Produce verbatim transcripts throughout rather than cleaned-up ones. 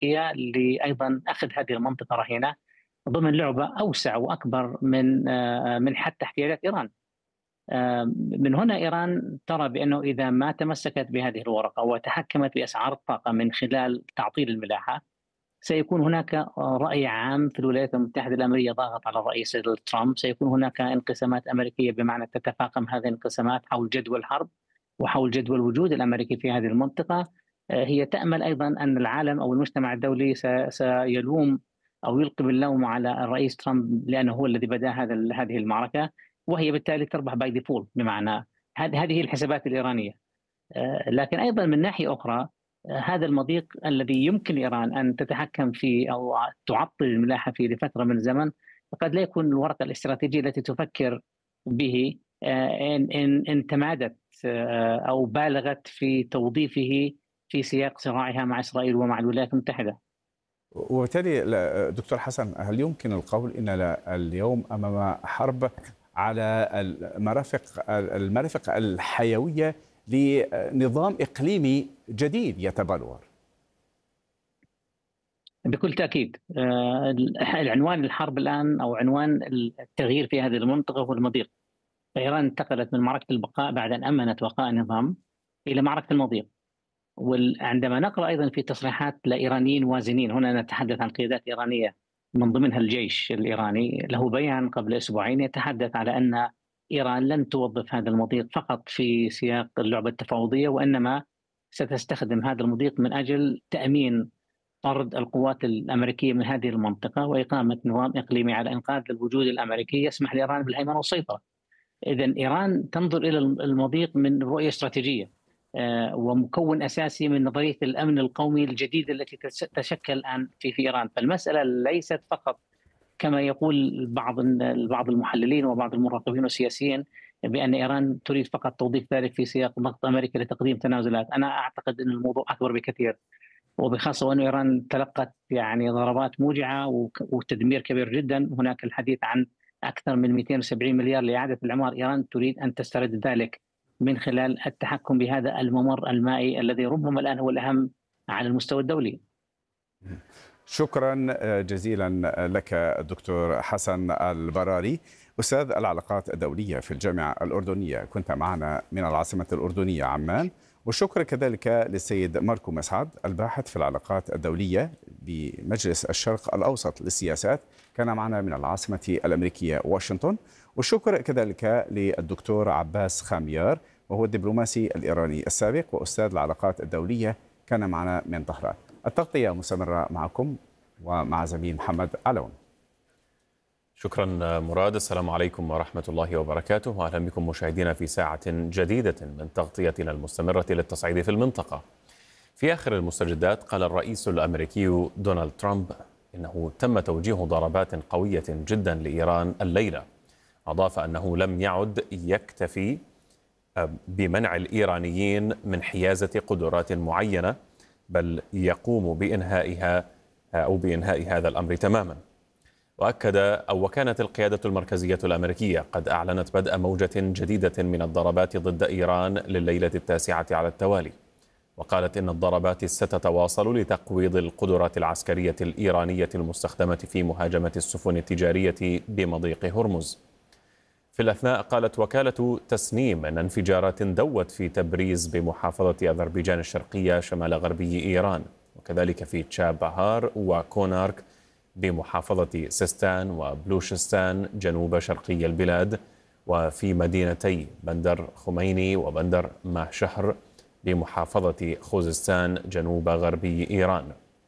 الأمريكية لأيضًا أخذ هذه المنطقة رهينة ضمن لعبة أوسع وأكبر من آآ من حتى احتياجات إيران. آآ من هنا إيران ترى بأنه إذا ما تمسكت بهذه الورقة وتحكمت بأسعار الطاقة من خلال تعطيل الملاحة، سيكون هناك آآ رأي عام في الولايات المتحدة الأمريكية ضاغط على الرئيس ترامب، سيكون هناك انقسامات أمريكية بمعنى تتفاقم هذه الانقسامات حول جدوى الحرب وحول جدوى الوجود الأمريكي في هذه المنطقة. آآ هي تأمل أيضًا أن العالم أو المجتمع الدولي س سيلوم أو يلقي باللوم على الرئيس ترامب لأنه هو الذي بدأ هذا ال هذه المعركة، وهي بالتالي تربح by default بمعنى هذ هذه هي الحسابات الإيرانية. آآ لكن أيضًا من ناحية أخرى آآ هذا المضيق الذي يمكن إيران أن تتحكم فيه أو تعطّل الملاحة فيه لفترة من الزمن، قد لا يكون الورقة الاستراتيجية التي تفكر به آآ إن إن إن تمادت آآ أو بالغت في توظيفه في سياق صراعها مع إسرائيل ومع الولايات المتحدة. وبالتالي ل- دكتور حسن، هل يمكن القول ان لا- اليوم امام حرب على المرافق المرافق الحيويه لنظام اقليمي جديد يتبلور؟ بكل تأكيد آآ ال العنوان الحرب الآن أو عنوان التغيير في هذه المنطقة هو المضيق. إيران انتقلت من معركة البقاء بعد أن أمنت بقاء النظام إلى معركة المضيق. وال عندما نقرأ أيضًا في تصريحات لإيرانيين وازنين، هنا نتحدث عن قيادات إيرانية من ضمنها الجيش الإيراني، له بيان قبل أسبوعين يتحدث على أن إيران لن توظف هذا المضيق فقط في سياق اللعبة التفاوضية، وإنما ستستخدم هذا المضيق من أجل تأمين طرد القوات الأمريكية من هذه المنطقة وإقامة نظام إقليمي على إنقاذ الوجود الأمريكي يسمح لإيران بالهيمنة والسيطرة. إذا إيران تنظر إلى المضيق من رؤية استراتيجية آه، ومكون أساسي من نظرية الأمن القومي الجديدة التي تس- تشكل الآن في في إيران. فالمسألة ليست فقط كما يقول بعض بعض المحللين وبعض المراقبين والسياسيين بأن إيران تريد فقط توظيف ذلك في سياق ضغط أمريكا لتقديم تنازلات. أنا أعتقد أن الموضوع أكبر بكثير، وبخاصة وأن إيران تلقت يعني ضربات موجعة وك- وتدمير كبير جدا. هناك الحديث عن أكثر من مئتين وسبعين مليار لإعادة الإعمار. إيران تريد أن تسترد ذلك من خلال التحكم بهذا الممر المائي الذي ربما الآن هو الأهم على المستوى الدولي. شكرا جزيلا لك دكتور حسن البراري، أستاذ العلاقات الدولية في الجامعة الأردنية، كنت معنا من العاصمة الأردنية عمان. والشكر كذلك للسيد ماركو مسعد، الباحث في العلاقات الدولية بمجلس الشرق الأوسط للسياسات، كان معنا من العاصمة الأمريكية واشنطن. والشكر كذلك للدكتور عباس خاميار، وهو الدبلوماسي الإيراني السابق وأستاذ العلاقات الدولية، كان معنا من طهران. التغطية مستمرة معكم ومع زميل محمد علون. شكرا مراد. السلام عليكم ورحمة الله وبركاته، وأهلا بكم مشاهدينا في ساعة جديدة من تغطيتنا المستمرة للتصعيد في المنطقة. في آخر المستجدات قال الرئيس الأمريكي دونالد ترامب إنه تم توجيه ضربات قوية جدا لإيران الليلة. أضاف أنه لم يعد يكتفي بمنع الإيرانيين من حيازة قدرات معينة، بل يقوم بإنهائها أو بإنهاء هذا الأمر تماما. وأكد أو وكانت القيادة المركزية الأمريكية قد أعلنت بدء موجة جديدة من الضربات ضد إيران لليلة التاسعة على التوالي، وقالت إن الضربات ستتواصل لتقويض القدرات العسكرية الإيرانية المستخدمة في مهاجمة السفن التجارية بمضيق هرمز. في الأثناء قالت وكالة تسنيم أن انفجارات دوت في تبريز بمحافظة أذربيجان الشرقية شمال غربي إيران، وكذلك في تشابهار وكونارك بمحافظة سيستان وبلوشستان جنوب شرقي البلاد، وفي مدينتي بندر خميني وبندر ماشهر بمحافظة خوزستان جنوب غربي إيران.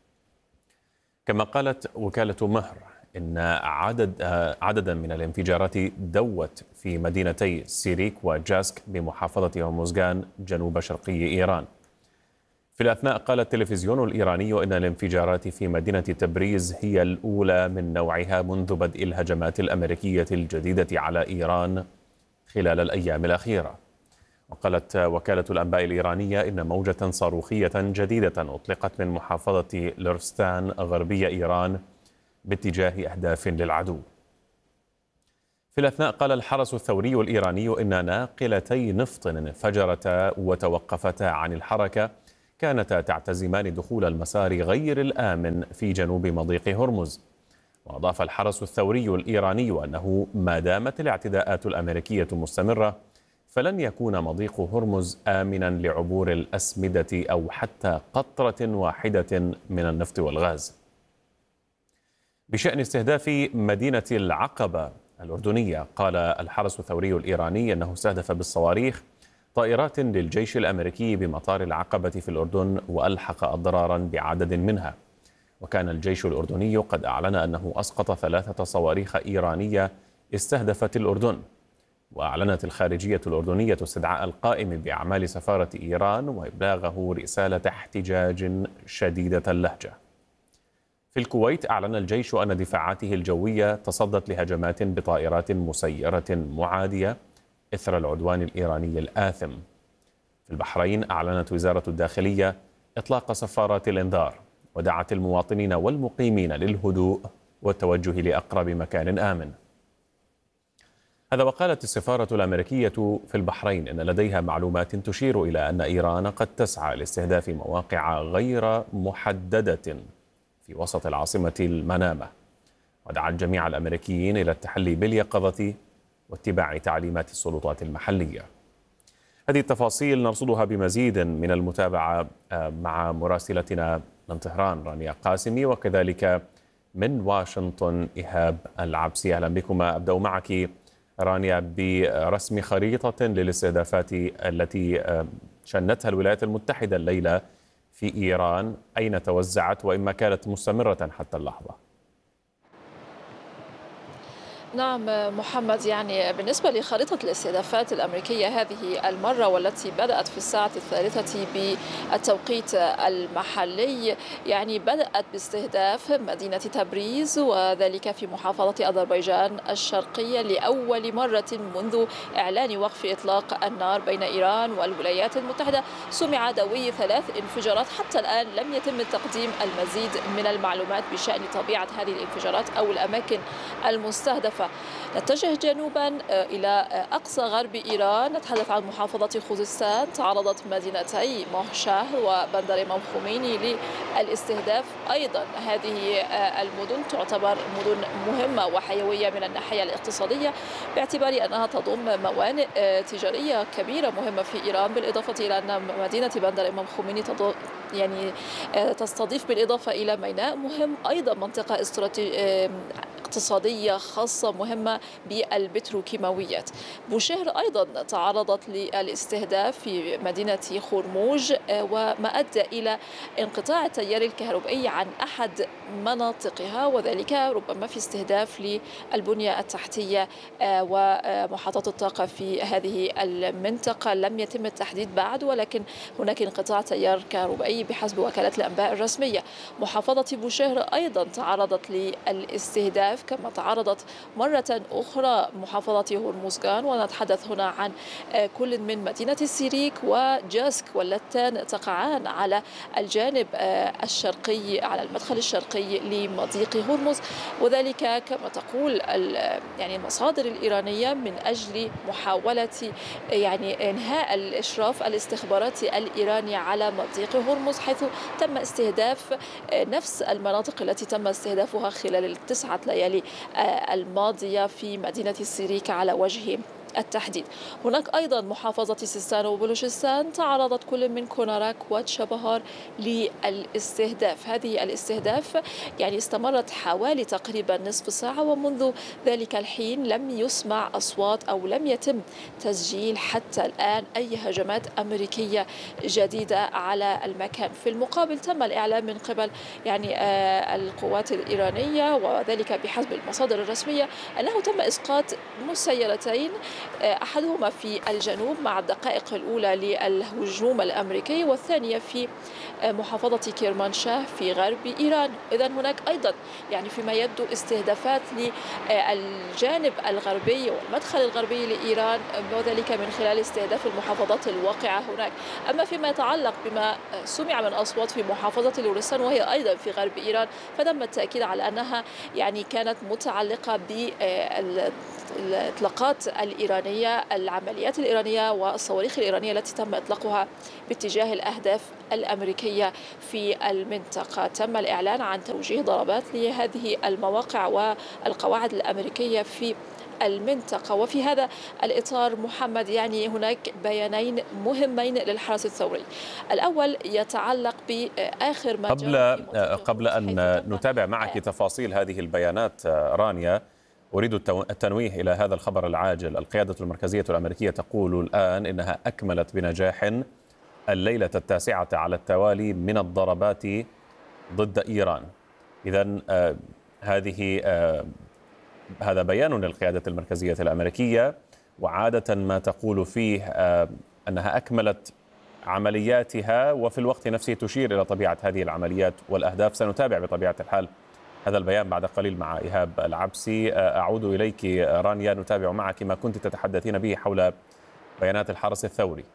كما قالت وكالة مهر إن عدد عددا من الانفجارات دوت في مدينتي سيريك وجاسك بمحافظة هرمزغان جنوب شرقي إيران. في الأثناء قال التلفزيون الإيراني إن الانفجارات في مدينة تبريز هي الأولى من نوعها منذ بدء الهجمات الأمريكية الجديدة على إيران خلال الأيام الأخيرة. وقالت وكالة الأنباء الإيرانية إن موجة صاروخية جديدة أطلقت من محافظة لرستان غربي إيران باتجاه أهداف للعدو. في الأثناء قال الحرس الثوري الإيراني إن ناقلتي نفط انفجرتا وتوقفتا عن الحركة كانتا تعتزمان دخول المسار غير الآمن في جنوب مضيق هرمز. وأضاف الحرس الثوري الإيراني أنه ما دامت الاعتداءات الأمريكية مستمرة فلن يكون مضيق هرمز آمنا لعبور الأسمدة أو حتى قطرة واحدة من النفط والغاز. بشأن استهداف مدينة العقبة الأردنية، قال الحرس الثوري الإيراني أنه استهدف بالصواريخ طائرات للجيش الأمريكي بمطار العقبة في الأردن وألحق أضرارا بعدد منها. وكان الجيش الأردني قد أعلن أنه أسقط ثلاثة صواريخ إيرانية استهدفت الأردن. وأعلنت الخارجية الأردنية استدعاء القائم بأعمال سفارة إيران وإبلاغه رسالة احتجاج شديدة اللهجة. في الكويت أعلن الجيش أن دفاعاته الجوية تصدت لهجمات بطائرات مسيرة معادية إثر العدوان الإيراني الآثم. في البحرين أعلنت وزارة الداخلية إطلاق صفارات الإنذار ودعت المواطنين والمقيمين للهدوء والتوجه لأقرب مكان آمن. هذا وقالت السفارة الأمريكية في البحرين إن لديها معلومات تشير إلى أن إيران قد تسعى لاستهداف مواقع غير محددة في وسط العاصمة المنامة، ودعت جميع الأمريكيين إلى التحلي باليقظة واتباع تعليمات السلطات المحلية. هذه التفاصيل نرصدها بمزيد من المتابعة مع مراسلتنا من طهران رانيا قاسمي، وكذلك من واشنطن إيهاب العبسي. أهلا بكما. أبدأ معك رانيا برسم خريطة للاستهدافات التي شنتها الولايات المتحدة الليلة في إيران، أين توزعت وإما كانت مستمرة حتى اللحظة؟ نعم محمد، يعني بالنسبة لخريطة الاستهدافات الأمريكية هذه المرة والتي بدأت في الساعة الثالثة بالتوقيت المحلي، يعني بدأت باستهداف مدينة تبريز وذلك في محافظة أذربيجان الشرقية لأول مرة منذ إعلان وقف إطلاق النار بين إيران والولايات المتحدة. سمع دوي ثلاث انفجارات، حتى الآن لم يتم تقديم المزيد من المعلومات بشأن طبيعة هذه الانفجارات أو الأماكن المستهدفة. نتجه جنوبا إلى أقصى غرب إيران، نتحدث عن محافظة خوزستان. تعرضت مدينتي مهشاه وبندر إمام خميني للاستهداف. أيضا هذه المدن تعتبر مدن مهمة وحيوية من الناحية الاقتصادية باعتبار أنها تضم موانئ تجارية كبيرة مهمة في إيران، بالإضافة إلى أن مدينة بندر إمام خميني يعني تستضيف بالإضافة إلى ميناء مهم، أيضا منطقة استراتيجية اقتصادية خاصة مهمة بالبتروكيماويات. بوشهر أيضا تعرضت للاستهداف في مدينة خرموج، وما أدى إلى انقطاع التيار الكهربائي عن أحد مناطقها، وذلك ربما في استهداف للبنية التحتية ومحطات الطاقة في هذه المنطقة. لم يتم التحديد بعد، ولكن هناك انقطاع تيار كهربائي بحسب وكالة الأنباء الرسمية. محافظة بوشهر أيضا تعرضت للاستهداف، كما تعرضت مرة أخرى محافظة هرمزغان، ونتحدث هنا عن كل من مدينة السيريك وجاسك واللتان تقعان على الجانب الشرقي، على المدخل الشرقي لمضيق هرمز، وذلك كما تقول يعني المصادر الإيرانية من أجل محاولة يعني إنهاء الإشراف الاستخباراتي الإيراني على مضيق هرمز، حيث تم استهداف نفس المناطق التي تم استهدافها خلال التسعة ليالي الماضية في مدينة السيريك على وجه التحديد. هناك أيضا محافظة سيستان وبلوشستان تعرضت كل من كوناراك وتشابهار للاستهداف. هذه الاستهداف يعني استمرت حوالي تقريبا نصف ساعة، ومنذ ذلك الحين لم يسمع أصوات أو لم يتم تسجيل حتى الآن أي هجمات أمريكية جديدة على المكان. في المقابل تم الإعلام من قبل يعني آه القوات الإيرانية، وذلك بحسب المصادر الرسمية، أنه تم إسقاط مسيرتين، أحدهما في الجنوب مع الدقائق الأولى للهجوم الأمريكي، والثانية في محافظة كرمانشاه في غرب إيران. إذن هناك أيضا يعني فيما يبدو استهدافات للجانب الغربي والمدخل الغربي لإيران، وذلك من خلال استهداف المحافظات الواقعة هناك. أما فيما يتعلق بما سمع من أصوات في محافظة لورستان وهي أيضا في غرب إيران، فتم التأكيد على أنها يعني كانت متعلقة بالإطلاقات الإيرانية الإيرانية، العمليات الإيرانية والصواريخ الإيرانية التي تم إطلاقها باتجاه الأهداف الأمريكية في المنطقة. تم الإعلان عن توجيه ضربات لهذه المواقع والقواعد الأمريكية في المنطقة. وفي هذا الإطار محمد يعني هناك بيانين مهمين للحرس الثوري. الأول يتعلق بآخر ما قبل قبل أن نتابع معك تفاصيل هذه البيانات رانيا، أريد التنويه إلى هذا الخبر العاجل. القيادة المركزية الأمريكية تقول الآن إنها أكملت بنجاح الليلة التاسعة على التوالي من الضربات ضد إيران. إذن آه هذه آه هذا بيان للقيادة المركزية الأمريكية، وعادة ما تقول فيه آه أنها أكملت عملياتها وفي الوقت نفسه تشير إلى طبيعة هذه العمليات والأهداف. سنتابع بطبيعة الحال هذا البيان بعد قليل مع إيهاب العبسي. آه أعود إليك رانيا، نتابع معك ما كنت تتحدثين به حول بيانات الحرس الثوري.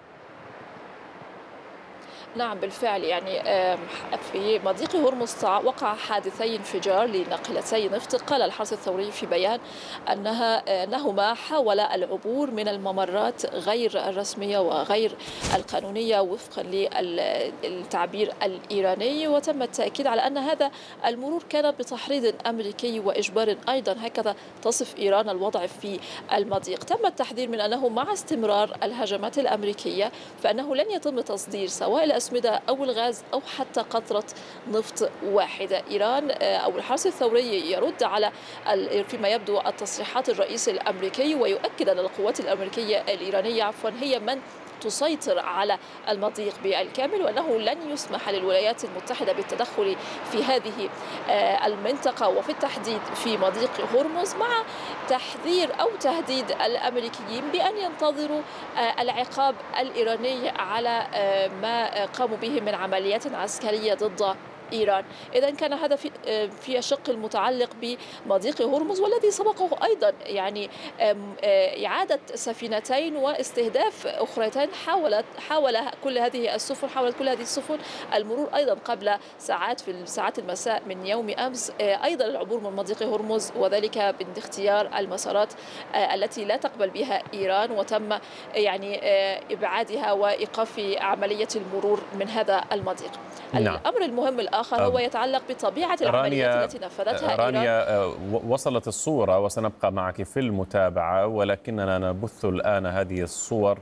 نعم بالفعل، يعني في مضيق هرمز وقع حادثي انفجار لناقلتي نفط. قال الحرس الثوري في بيان أنها أنهما حاولا العبور من الممرات غير الرسمية وغير القانونية وفقا للتعبير الإيراني، وتم التأكيد على أن هذا المرور كان بتحريض أمريكي وإجبار أيضا، هكذا تصف إيران الوضع في المضيق. تم التحذير من أنه مع استمرار الهجمات الأمريكية فأنه لن يتم تصدير سواء الأسمدة أو الغاز أو حتى قطرة نفط واحدة. إيران أو الحرس الثوري يرد على فيما يبدو التصريحات الرئيس الأمريكي، ويؤكد أن القوات الأمريكية الإيرانية عفوا هي من تسيطر على المضيق بالكامل، وأنه لن يسمح للولايات المتحدة بالتدخل في هذه المنطقة وفي التحديد في مضيق هرمز، مع تحذير أو تهديد الأمريكيين بأن ينتظروا العقاب الإيراني على ما قاموا به من عمليات عسكرية ضد إيران. إذن كان هذا في في الشق المتعلق بمضيق هرمز، والذي سبقه أيضا يعني إعادة سفينتين واستهداف أخرتين حاولت حاول كل هذه السفن حاولت كل هذه السفن المرور أيضا قبل ساعات في ساعات المساء من يوم أمس أيضا العبور من مضيق هرمز، وذلك باختيار المسارات التي لا تقبل بها إيران، وتم يعني إبعادها وإيقاف عملية المرور من هذا المضيق. نعم. الأمر المهم الآخر هو يتعلق بطبيعة العمليات التي نفذتها رانيا، إيران. وصلت الصورة وسنبقى معك في المتابعة، ولكننا نبث الآن هذه الصور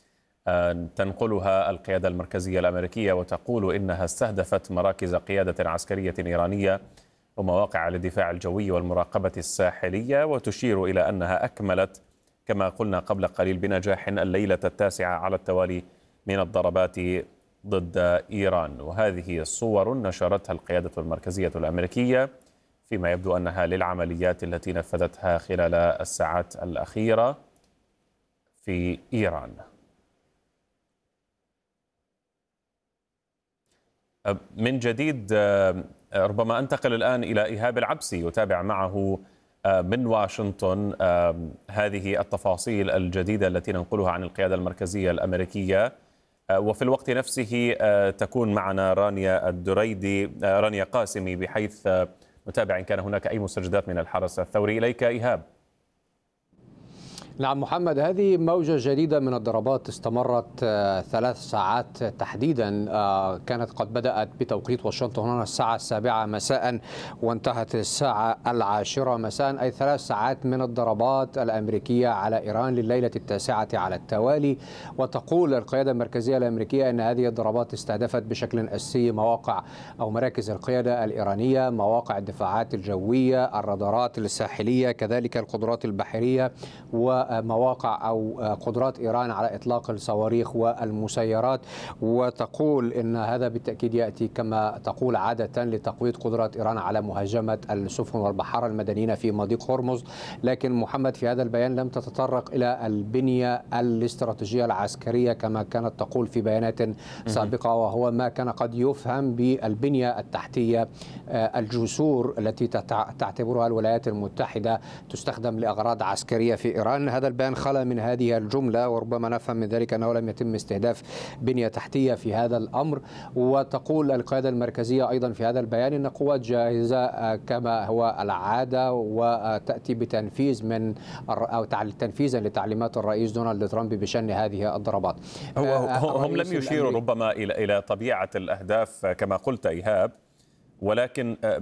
تنقلها القيادة المركزية الأمريكية وتقول إنها استهدفت مراكز قيادة عسكرية إيرانية ومواقع للدفاع الجوي والمراقبة الساحلية، وتشير إلى أنها أكملت كما قلنا قبل قليل بنجاح الليلة التاسعة على التوالي من الضربات ضد إيران. وهذه الصور نشرتها القيادة المركزية الأمريكية فيما يبدو أنها للعمليات التي نفذتها خلال الساعات الأخيرة في إيران. من جديد ربما أنتقل الآن إلى إيهاب العبسي يتابع معه من واشنطن هذه التفاصيل الجديدة التي ننقلها عن القيادة المركزية الأمريكية، وفي الوقت نفسه تكون معنا رانيا الدريدي رانيا قاسمي بحيث نتابع إن كان هناك أي مستجدات من الحرس الثوري. إليك إيهاب. نعم محمد، هذه موجة جديدة من الضربات استمرت ثلاث ساعات تحديدا، كانت قد بدأت بتوقيت واشنطن هنا الساعة السابعة مساء وانتهت الساعة العاشرة مساء، أي ثلاث ساعات من الضربات الأمريكية على إيران لليلة التاسعة على التوالي. وتقول القيادة المركزية الأمريكية أن هذه الضربات استهدفت بشكل أساسي مواقع أو مراكز القيادة الإيرانية، مواقع الدفاعات الجوية، الرادارات الساحلية، كذلك القدرات البحرية و مواقع أو قدرات إيران على إطلاق الصواريخ والمسيرات. وتقول إن هذا بالتأكيد يأتي كما تقول عادة لتقوية قدرات إيران على مهاجمة السفن والبحارة المدنيين في مضيق هرمز. لكن محمد في هذا البيان لم تتطرق إلى البنية الاستراتيجية العسكرية كما كانت تقول في بيانات سابقة، وهو ما كان قد يفهم بالبنية التحتية، الجسور التي تعتبرها الولايات المتحدة تستخدم لأغراض عسكرية في إيران. هذا البيان خلا من هذه الجملة، وربما نفهم من ذلك أنه لم يتم استهداف بنية تحتية في هذا الأمر. وتقول القيادة المركزية أيضا في هذا البيان أن قوات جاهزة كما هو العادة، وتأتي بتنفيذ من أو تنفيذا لتعليمات الرئيس دونالد ترامب بشأن هذه الضربات. هو هم لم يشيروا ربما إلى إلى طبيعة الأهداف كما قلت إيهاب، ولكن